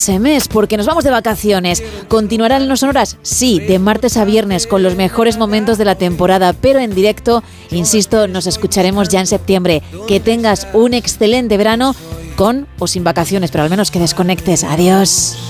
ese mes, porque nos vamos de vacaciones. ¿Continuarán los Sonoras? Sí, de martes a viernes, con los mejores momentos de la temporada, pero en directo, insisto, nos escucharemos ya en septiembre. Que tengas un excelente verano, con o sin vacaciones, pero al menos que desconectes. Adiós.